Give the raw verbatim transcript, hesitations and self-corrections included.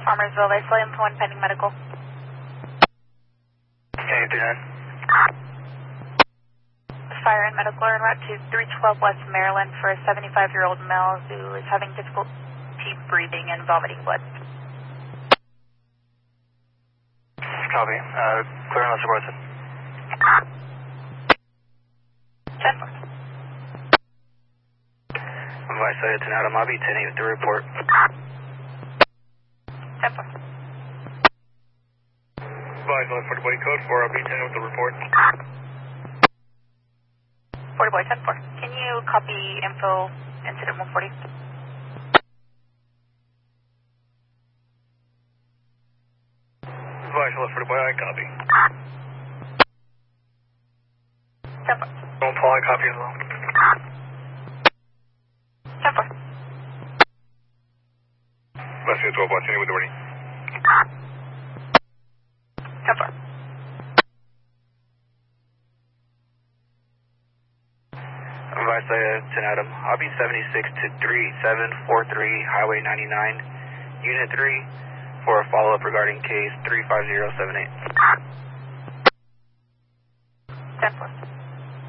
Farmersville, Iceland, one pending medical. Okay, three nine. Fire and medical are en route to three twelve West Maryland for a seventy-five-year-old male who is having difficulty breathing and vomiting blood. Copy. Uh, clear unless requested. ten four. Advice I ten out. I'll be ten eight with the report. ten four. Advice on forty body code for I'll be ten with the report. forty boy ten four. Can you copy info incident one forty? Advice on forty boy, I copy. ten four. Don't Paul, I copy as well. ten four. Less than twelve, watching with the ready. ten four. Advice I ten Adam. I'll be seventy-six to three seven four three Highway ninety-nine, Unit three, for a follow-up regarding case three five zero seven eight. ten four.